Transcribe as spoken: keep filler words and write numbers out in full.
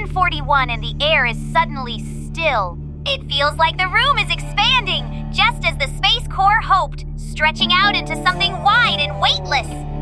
forty-one and the air is suddenly still. It feels like the room is expanding, just as the Space Corps hoped, stretching out into something wide and weightless.